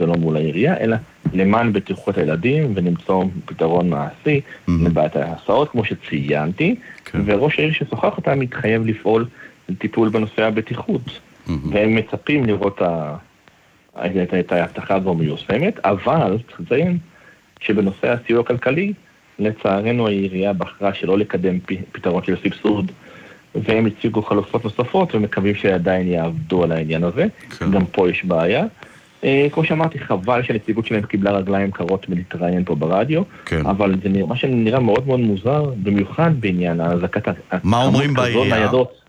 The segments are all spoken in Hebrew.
ולא מול העירייה, אלא למען בטיחות הילדים ולמצוא פתרון מעשי לבעיית ההסעות, כמו שציינתי, וראש העיר ששוחח אותה מתחייב לפעול לטיפול בנושא הבטיחות, והם מצפים לראות את ההבטחה הזו מיושמת, אבל צריך לציין שבנושא הסיוע הכלכלי, לצערנו העירייה בחרה שלא לקדם פתרון של סבסוד, והם הציגו חלופות נוספות ומקווים שעדיין יעבדו על העניין הזה. גם פה יש בעיה. כמו שאמרתי, חבל שהנציגות שלהם קיבלה רגליים קרות מלהתראיין פה ברדיו, אבל זה מה שנראה מאוד מאוד מוזר, במיוחד בעניין ההזקת מה אומרים בעירייה?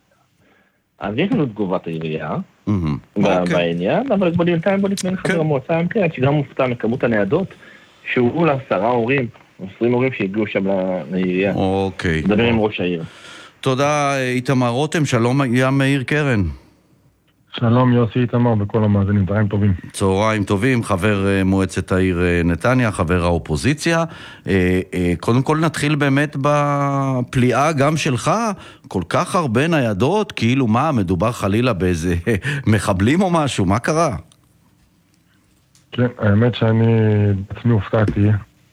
אז יש לנו תגובת העירייה בעניין, אבל בוא נתנה לחבר המועצה המקומית, שגם מופתע מכמות הניידות, שהובאו ל10 הורים, 20 הורים שהגיעו שם לעירייה. נדבר עם ראש העיר. תודה איתמר רותם, שלום ים מאיר קרן. שלום יוסי איתמר וכל המאזינים, צהריים טובים. צהריים טובים, חבר מועצת העיר נתניה, חבר האופוזיציה. קודם כל נתחיל באמת בפליאה גם שלך, כל כך הרבה ניידות, כאילו מה, מדובר חלילה באיזה מחבלים או משהו, מה קרה? כן, האמת שאני בעצמי הופתעתי.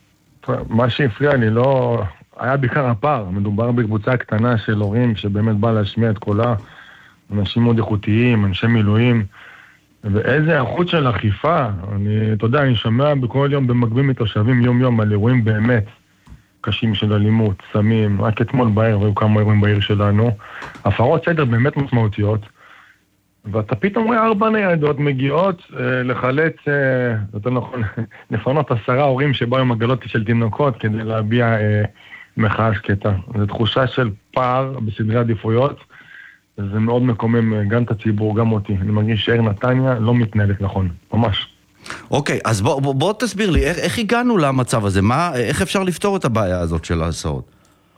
מה שהפריע לי לא... היה בעיקר הפער, מדובר בקבוצה קטנה של הורים שבאמת בא להשמיע את קולה, אנשים מאוד איכותיים, אנשי מילואים, ואיזה איכות של אכיפה. אתה יודע, אני שומע בכל יום במקביל מתושבים יום יום על אירועים באמת קשים של אלימות, סמים, רק אתמול בערב היו כמה אירועים בעיר שלנו, הפרות סדר באמת משמעותיות, ואתה פתאום רואה 4 ניידות מגיעות לחלץ, יותר נכון, לפנות 10 הורים שבאו עם עגלות של תינוקות כדי להביע מחאה שקטה. זו תחושה של פער בסדרי עדיפויות, זה מאוד מקומם גם את הציבור, גם אותי. אני מרגיש שעיר נתניה לא מתנהלת נכון, ממש. אוקיי, אז בוא תסביר לי, איך הגענו למצב הזה? איך אפשר לפתור את הבעיה הזאת של ההסעות?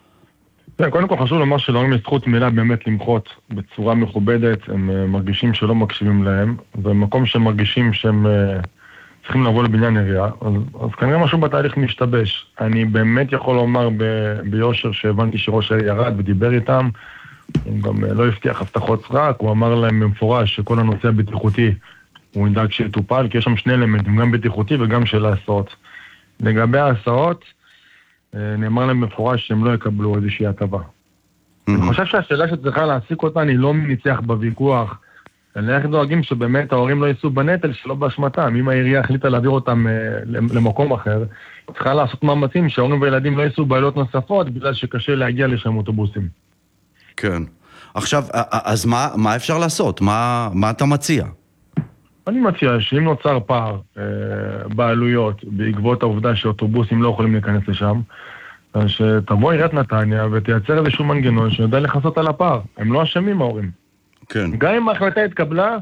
קודם כל חשוב לומר שלהורים יש זכות מילה באמת למחות בצורה מכובדת, הם מרגישים שלא מקשיבים להם, ומקום שהם מרגישים שהם צריכים לבוא לבניין עירייה, אז כנראה משהו בתהליך משתבש. אני באמת יכול לומר ביושר שהבנתי שראש העיר ירד ודיבר איתם, הוא גם לא הבטיח הבטחות סרק, הוא אמר להם במפורש שכל הנושא הבטיחותי הוא ידאג שיטופל, כי יש שם 2 אלמנטים, גם בטיחותי וגם של ההסעות. לגבי ההסעות, נאמר להם במפורש שהם לא יקבלו איזושהי הטבה. אני חושב שהשאלה שצריכה להעסיק אותה, אני לא מניצח בוויכוח, אלא איך דואגים שבאמת ההורים לא יישאו בנטל שלא באשמתם. אם העירייה החליטה להעביר אותם למקום אחר, צריכה לעשות מאמצים שההורים וילדים לא יישאו בעיות נוספות, בגלל שקשה להגיע לשם אוטובוסים. כן. עכשיו, אז מה אפשר לעשות? מה אתה מציע? אני מציע שאם נוצר פער בעלויות בעקבות העובדה שאוטובוסים לא יכולים להיכנס לשם, אז שתבוא עיריית נתניה ותייצר איזשהו מנגנון שיודע לחסות על הפער. הם לא אשמים ההורים. כן. גם אם ההחלטה התקבלה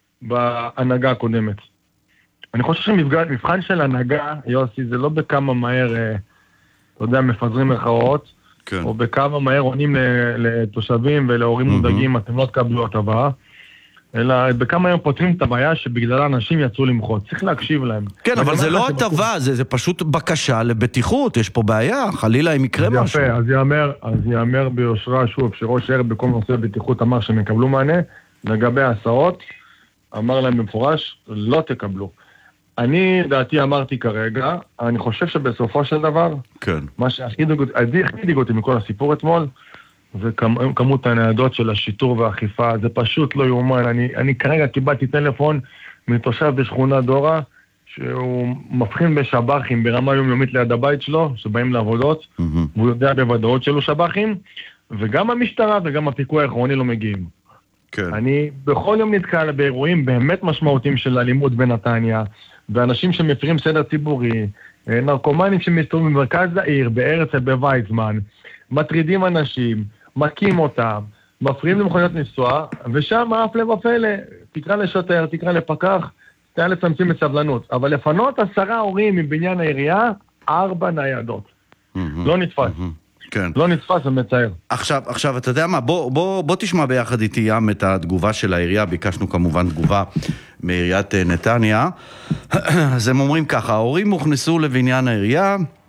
בהנהגה הקודמת. אני חושב שמבחן של הנהגה, יוסי, זה לא בכמה מהר, אתה יודע, מפזרים מחאות, כן. או בכמה מהר עונים לתושבים ולהורים מודאגים, אתם לא תקבלו הטבה, אלא בכמה היום פותרים את הבעיה שבגללה אנשים יצאו למחות. צריך להקשיב להם. כן, אבל זה לא הטבה, זה פשוט בקשה לבטיחות, יש פה בעיה, חלילה אם יקרה משהו. יפה, אז יאמר ביושרה שוב, שראש העיר בכל נושא בטיחות אמר שהם יקבלו מענה, לגבי ההסעות, אמר להם במפורש, לא תקבלו. אני, דעתי אמרתי כרגע, אני חושב שבסופו של דבר, כן. מה שהכי דיג אותי מכל הסיפור אתמול, זה כמות הניידות של השיטור והאכיפה, זה פשוט לא יאומן. אני כרגע קיבלתי טלפון מתושב בשכונת דורה, שהוא מבחין בשבחים ברמה יומיומית ליד הבית שלו, שבאים לעבודות, והוא יודע בוודאות שלו שבחים, וגם המשטרה וגם הפיקוח העקרוני לא מגיעים. כן. אני בכל יום נתקע באירועים באמת משמעותיים של אלימות בנתניה, ואנשים שמפרים סדר ציבורי, נרקומנים שמסתובבים במרכז העיר, בארץ בוויצמן, מטרידים אנשים, מכים אותם, מפריעים למכוניות נסוע, ושם אף לב הפלא, תקרא לשוטר, תקרא לפקח, תהיה לצמצם את סבלנות. אבל לפנות 10 הורים מבניין העירייה, 4 ניידות. לא נתפס. כן. לא נתפס ומצער. עכשיו, אתה יודע מה, בוא תשמע ביחד איתי ים את התגובה של העירייה, ביקשנו כמובן תגובה מעיריית נתניה. אז הם אומרים ככה, ההורים הוכנסו לבניין העירייה,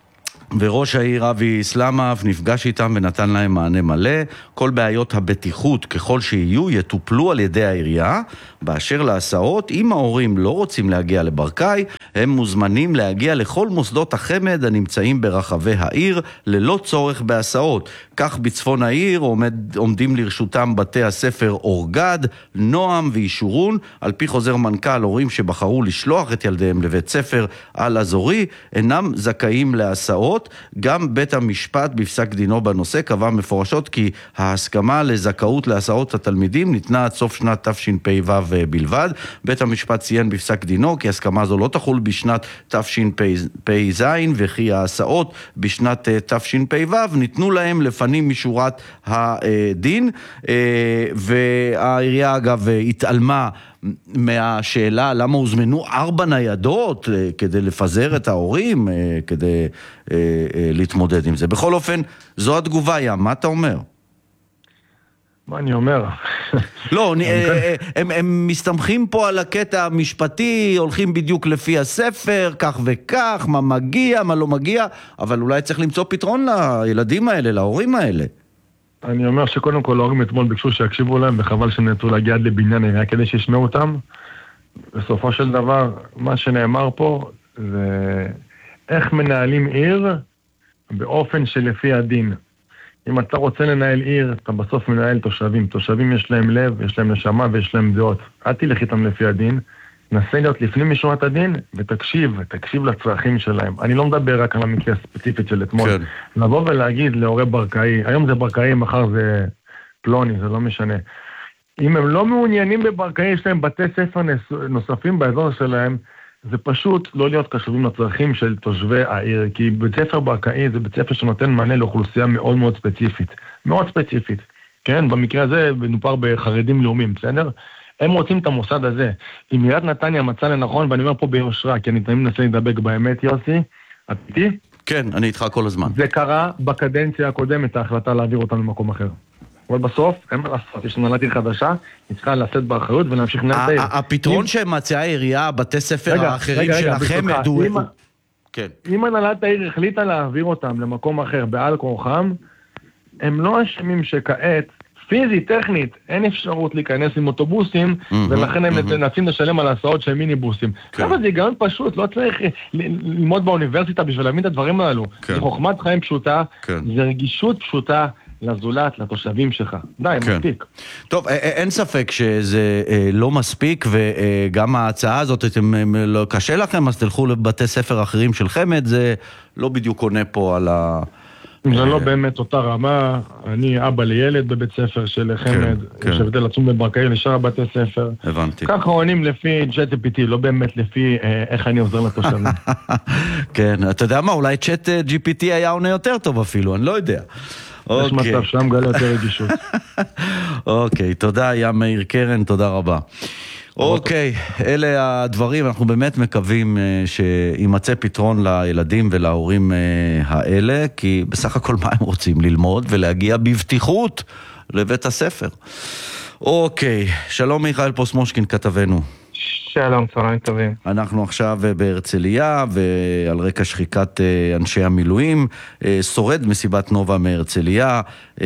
וראש העיר אבי סלמאב נפגש איתם ונתן להם מענה מלא. כל בעיות הבטיחות ככל שיהיו יטופלו על ידי העירייה. באשר להסעות, אם ההורים לא רוצים להגיע לברקאי, הם מוזמנים להגיע לכל מוסדות החמד הנמצאים ברחבי העיר ללא צורך בהסעות. כך בצפון העיר עומדים לרשותם בתי הספר אורגד, נועם וישורון. על פי חוזר מנכ"ל, הורים שבחרו לשלוח את ילדיהם לבית ספר על אזורי אינם זכאים להסעות. גם בית המשפט בפסק דינו בנושא קבע מפורשות כי ההסכמה לזכאות להסעות התלמידים ניתנה עד סוף שנת תשפ"ו בלבד. בית המשפט ציין בפסק דינו כי הסכמה זו לא תחול בשנת תשפ"ז וכי ההסעות בשנת תשפ"ו ניתנו להם לפנים משורת הדין. והעירייה אגב התעלמה מהשאלה למה הוזמנו 4 ניידות כדי לפזר את ההורים, כדי להתמודד עם זה. בכל אופן, זו התגובה. מה אתה אומר? מה אני אומר? לא, הם מסתמכים פה על הקטע המשפטי, הולכים בדיוק לפי הספר, כך וכך, מה מגיע, מה לא מגיע, אבל אולי צריך למצוא פתרון לילדים האלה, להורים האלה. אני אומר שקודם כל ההורים אתמול ביקשו שיקשיבו להם, וחבל שנעצרו להגיע עד לבניין העירייה כדי שישמעו אותם. בסופו של דבר, מה שנאמר פה זה איך מנהלים עיר באופן שלפי הדין. אם אתה רוצה לנהל עיר, אתה בסוף מנהל תושבים. תושבים יש להם לב, יש להם נשמה ויש להם דעות. אל תלך איתם לפי הדין, נסה להיות לפנים משורת הדין ותקשיב לצרכים שלהם. אני לא מדבר רק על המקרה הספציפית של אתמול. כן. לבוא ולהגיד להורי ברקאי, היום זה ברקאי, מחר זה פלוני, זה לא משנה. אם הם לא מעוניינים בברקאי, יש להם בתי ספר נוספים באזור שלהם, זה פשוט לא להיות קשובים לצרכים של תושבי העיר, כי בית ספר ברקאי זה בית ספר שנותן מענה לאוכלוסייה מאוד מאוד ספציפית. מאוד ספציפית. כן, במקרה הזה נופר בחרדים לאומיים, בסדר? הם רוצים את המוסד הזה. אם עיריית נתניה מצא לנכון, ואני אומר פה ביושרה, כי אני תמיד מנסה לדבק באמת, יוסי, את איתי? כן, אני איתך כל הזמן. זה קרה בקדנציה הקודמת, ההחלטה להעביר אותנו למקום אחר. אבל בסוף, אין מה לעשות, יש הנהלת עיר חדשה, היא צריכה לשאת באחריות ולהמשיך לנהל את העיר. הפתרון שמציעה העירייה, בתי ספר האחרים של החמד, אם הנהלת העיר החליטה להעביר אותם למקום אחר בעל כורחם, הם לא אשמים שכעת, פיזית, טכנית, אין אפשרות להיכנס עם אוטובוסים, ולכן הם נאלצים לשלם על הסעות של מיניבוסים. כמה זה היגיון פשוט, לא צריך ללמוד באוניברסיטה בשביל להבין את הדברים הללו. זה חוכמת חיים פשוטה, זה רגישות פשוטה לזולת, לתושבים שלך. די, מספיק. טוב, אין ספק שזה לא מספיק, וגם ההצעה הזאת, לא קשה לכם, אז תלכו לבתי ספר אחרים של חמד, זה לא בדיוק עונה פה על ה... זה לא באמת אותה רמה, אני אבא לילד בבית ספר של חמד, יש הבדל עצום בין ברקאי לשאר בתי ספר. הבנתי. ככה עונים לפי ChatGPT, לא באמת לפי איך אני עוזר לתושבים. כן, אתה יודע מה, אולי ChatGPT היה עונה יותר טוב אפילו, אני לא יודע. יש מצב שם גלה יותר רגישות. אוקיי, תודה, יא מאיר קרן, תודה רבה. אוקיי, אלה הדברים, אנחנו באמת מקווים שימצא פתרון לילדים ולהורים האלה, כי בסך הכל מה הם רוצים? ללמוד ולהגיע בבטיחות לבית הספר. אוקיי, שלום מיכאל פוסמושקין כתבנו. שלום, צהריים טובים. אנחנו עכשיו בהרצליה, ועל רקע שחיקת אנשי המילואים, שורד מסיבת נובה מהרצליה,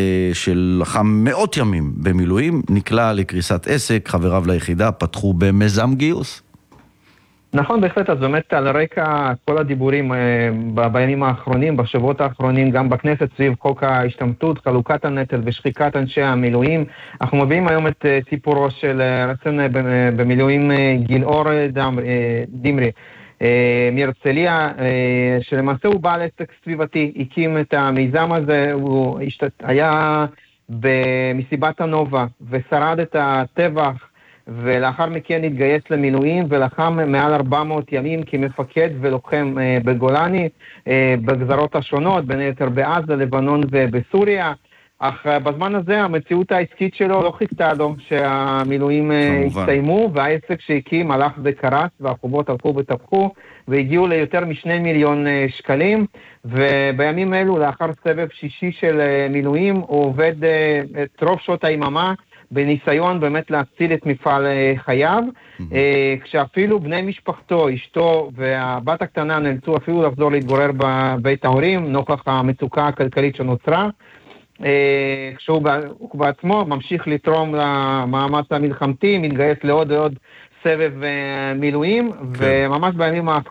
שלחם מאות ימים במילואים, נקלע לקריסת עסק, חבריו ליחידה פתחו במיזם גיוס. נכון, בהחלט, אז באמת על רקע כל הדיבורים בימים האחרונים, בשבועות האחרונים, גם בכנסת סביב חוק ההשתמטות, חלוקת הנטל ושחיקת אנשי המילואים, אנחנו מביאים היום את סיפורו של רצון במילואים גילאור דמרי מהרצליה, שלמעשה הוא בעל עסק סביבתי, הקים את המיזם הזה, הוא היה במסיבת הנובה ושרד את הטבח, ולאחר מכן התגייס למילואים ולחם מעל 400 ימים כמפקד ולוחם בגולני בגזרות השונות, בין היתר בעזה, לבנון ובסוריה. אך בזמן הזה המציאות העסקית שלו לא חיכתה לו שהמילואים הסתיימו, והעסק שהקים הלך וקרס והחובות הלכו ותפחו והגיעו ליותר מ2 מיליון שקלים, ובימים אלו לאחר סבב שישי של מילואים הוא עובד את רוב שעות היממה בניסיון באמת להציל את מפעל חייו, כשאפילו בני משפחתו, אשתו והבת הקטנה נאלצו אפילו לחזור להתגורר בבית ההורים, נוכח המצוקה הכלכלית שנוצרה, כשהוא בעצמו ממשיך לתרום למאמץ המלחמתי, מתגייס לעוד ועוד סבב מילואים, וממש בימים